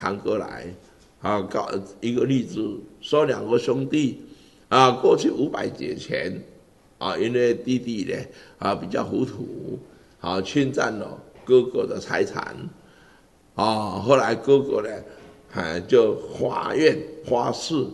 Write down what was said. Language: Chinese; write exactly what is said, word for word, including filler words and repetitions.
谈过来，啊，搞一个例子，说两个兄弟，啊，过去五百节前，啊，因为弟弟呢，啊比较糊涂，啊侵占了哥哥的财产，啊，后来哥哥呢，啊就法院发誓